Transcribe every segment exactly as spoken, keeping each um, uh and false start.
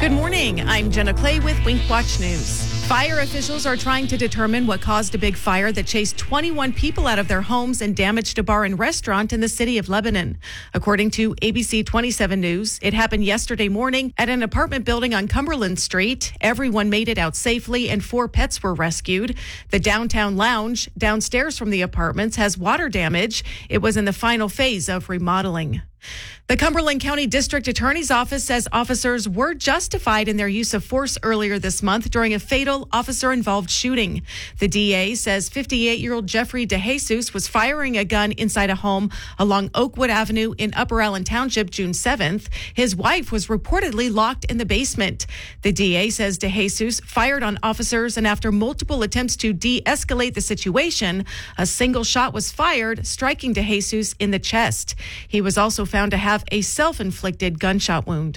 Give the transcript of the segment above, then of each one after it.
Good morning. I'm Jenna Clay with Wink Watch News. Fire officials are trying to determine what caused a big fire that chased twenty-one people out of their homes and damaged a bar and restaurant in the city of Lebanon. According to A B C twenty-seven News, it happened yesterday morning at an apartment building on Cumberland Street. Everyone made it out safely and four pets were rescued. The downtown lounge downstairs from the apartments has water damage. It was in the final phase of remodeling. The Cumberland County District Attorney's Office says officers were justified in their use of force earlier this month during a fatal officer-involved shooting. The D A says fifty-eight-year-old Jeffrey DeJesus was firing a gun inside a home along Oakwood Avenue in Upper Allen Township June seventh. His wife was reportedly locked in the basement. The D A says DeJesus fired on officers, and after multiple attempts to de-escalate the situation, a single shot was fired, striking DeJesus in the chest. He was also found to have a self-inflicted gunshot wound.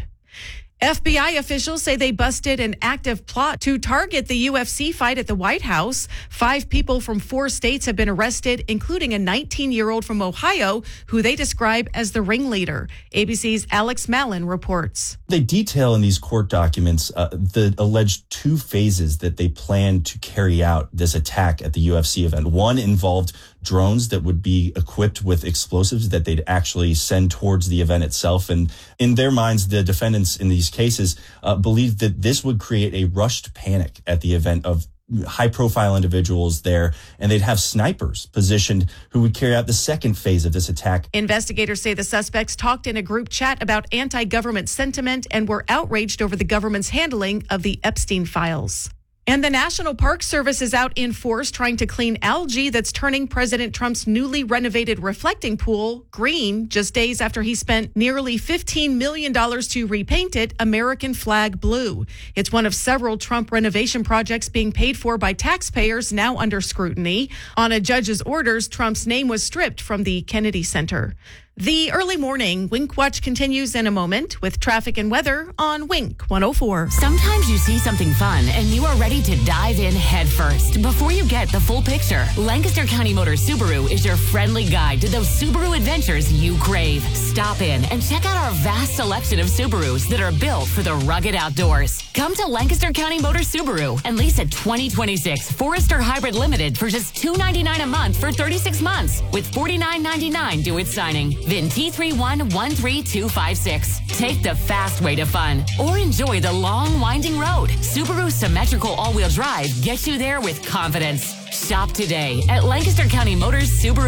F B I officials say they busted an active plot to target the U F C fight at the White House. Five people from four states have been arrested, including a nineteen-year-old from Ohio, who they describe as the ringleader. A B C's Alex Mallon reports. They detail in these court documents uh, the alleged two phases that they plan to carry out this attack at the U F C event. One involved drones that would be equipped with explosives that they'd actually send towards the event itself. And in their minds, the defendants in these cases uh, believed that this would create a rushed panic at the event of high-profile individuals there, and they'd have snipers positioned who would carry out the second phase of this attack. Investigators say the suspects talked in a group chat about anti-government sentiment and were outraged over the government's handling of the Epstein files. And the National Park Service is out in force trying to clean algae that's turning President Trump's newly renovated reflecting pool green just days after he spent nearly fifteen million dollars to repaint it American flag blue. It's one of several Trump renovation projects being paid for by taxpayers now under scrutiny. On a judge's orders, Trump's name was stripped from the Kennedy Center. The early morning Wink Watch continues in a moment with traffic and weather on Wink one oh four. Sometimes you see something fun and you are ready to dive in headfirst. Before you get the full picture, Lancaster County Motors Subaru is your friendly guide to those Subaru adventures you crave. Stop in and check out our vast selection of Subarus that are built for the rugged outdoors. Come to Lancaster County Motors Subaru and lease a twenty twenty-six Forester Hybrid Limited for just two hundred ninety-nine dollars a month for thirty-six months with forty-nine ninety-nine due at signing. Then T three one one three two five six. Take the fast way to fun or enjoy the long, winding road. Subaru symmetrical all-wheel drive gets you there with confidence. Shop today at Lancaster County Motors Subaru.